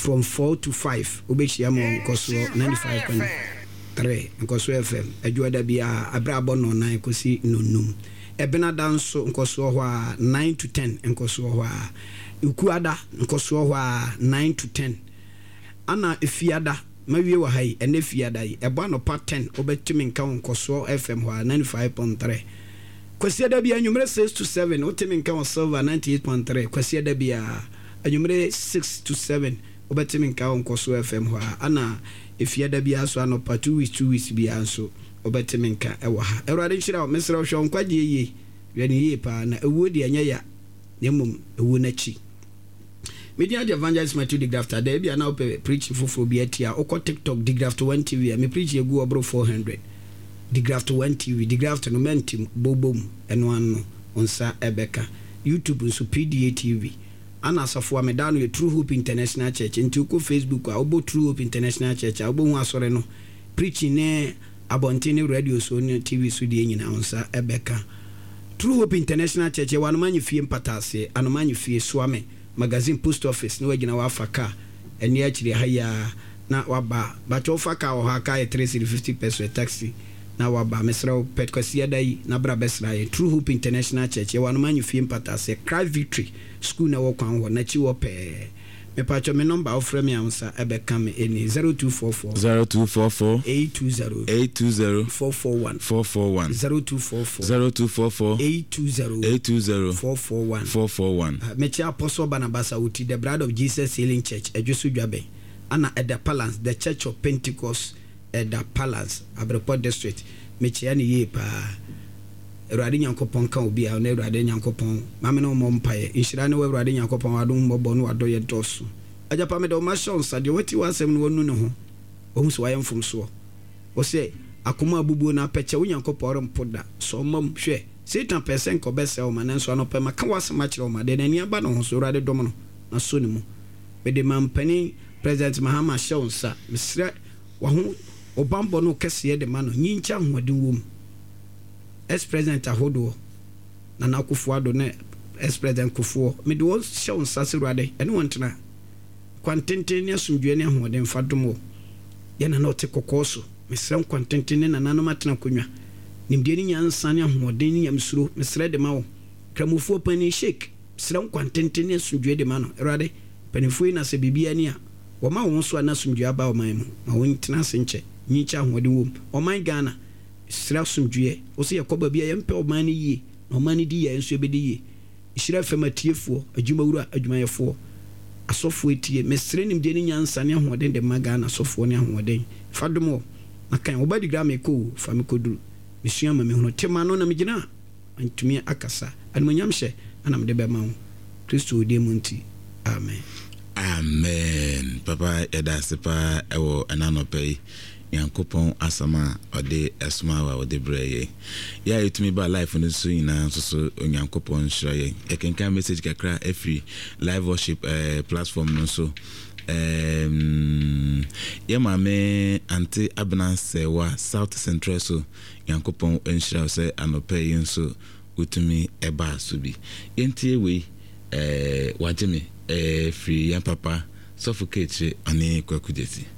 from 4 to 5 obechia mo nkoso 95.3 nkoso FM adwada bia abrabo no nan kosi nonum ebena danso nkoso ho a 9 to 10 nkoso ho a ukuada nkoso ho a 9 to 10 ana efiada mawie wa hai ene fiada yi ebo no pa 10 obetumi nka nkoso FM ho a 95.3 kwasiada bia nyumre 6 to 7 otimi nka silver 98.3 kwasiada bia anyumre 6 to 7 obetimi nka nkoso FM ho a ana efiada bia so anopa 2 weeks bia so obetimi nka ewa ha erade nhyira o mesra hwo nkwaje ye yani ye pa na ewu de anya ya nemum ewu na chi media the evangelist Matthew de Grafter there bia na ope preach foforo bia tia okọ TikTok de Grafter 1 TV me preach egu obro 400 de Grafter 1 TV de Grafter no mentim bobom eno ano onsa ebeka YouTube nso PDA TV ana asafo amedano ye True Hope International Church nti ko Facebook a obo True Hope International Church a obo hu asore no preaching ne abontene radio so ne TV so de nyina onsa ebeka True Hope International Church e wanu manyi fie mpatase anomanyi fie Swame magazine post office no wagina wafaka eni achiri haya na waba bacho ofaka o haka 350 peso taxi na waba mesra pet kwasia dai na bra besra ye True Hope International Church e wanu manyi fie mpatase Christ Victory school na wokwan ho na chi wo pe me pacho me number ofre me amsa ebe kam eni 0244 820 441 0244 820 441 mechi apostle Barnabas uti the bride of Jesus Healing Church edwosu dwabe ana at the Palace the Church of Pentecost at the Palace Abreport district mechi ani ye pa Erade Nyankopon kan obi a na Erade Nyankopon mame no mo mpaye inhyira ne Erade Nyankopon wadom mbobɔ no wadoye doso ajapa me do ma shon sade wati wasem no wonu ne ho ohun so wayem fom so o se akoma abubuo na peche Nyankopon rempoda so mam hwe Satan person ko bese o manen so anope maka wasema kire o ma de nani aba no ho so Erade dom no na so ne mu me de mampani President Mahama shon sa misre wa ho obambo no kese de ma no nyincha hoden wom ex-president ahodo na Akufo-Addo na ex-president Kufuor me de wo show nsase Erade ene wontena kwantenten ne asumdwe ne ahoden fadomo ye na ote kokoso mesrem kwantenten ne nananom atena konwa nimde ni nyansa ne ahoden ne yamsuro mesre de mawo kramufuo pani shake mesrem kwantenten ne asumdwe de ma no Erade panifuo na se bibia ni a wo ma wo so na asumdwe aba o man mu ma wontena se nche nyicha ahoden wom o man Ghana Isra sumdue osi yakoba bia yempe omani yi na omani di ya enso ebedi yi Isra famatiefo adwumawura adwumayefo asofo etie mesre nimde ni nyansa ne ahoden de magana asofo ne ahoden fadomo akan obadi gram eko fami koduru misua ma me hono tema no na megina antumi akasa anmonyamhye anam de be ma Kristo de munti amen papa eda sepa ewo ananopai Yankopon asama ode esuma wa ode breye ya etumi ba life no so ina so Yankopon hiraye e kenka message kakra every live worship platform no so ya mame anti Abnance wa South Central so Yankopon enhira se anope yinso utumi eba so bi entie we wajeme free yan papa suffocate ani kwakudesi